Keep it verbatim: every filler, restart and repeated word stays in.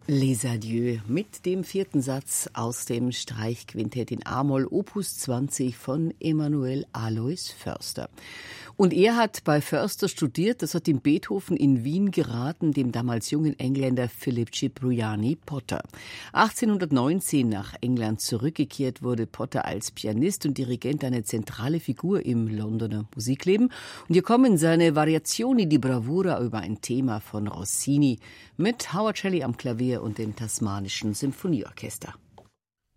Les Adieux mit dem vierten Satz aus dem Streichquintett in A-Moll Opus zwanzig von Emanuel Alois Förster. Und er hat bei Förster studiert, das hat ihm Beethoven in Wien geraten, dem damals jungen Engländer Philip Cipriani Potter. achtzehnhundertneunzehn nach England zurückgekehrt, wurde Potter als Pianist und Dirigent eine zentrale Figur im Londoner Musikleben. Und hier kommen seine Variazioni di Bravura über ein Thema von Rossini mit Howard Shelley am Klavier und dem Tasmanischen Symphonieorchester.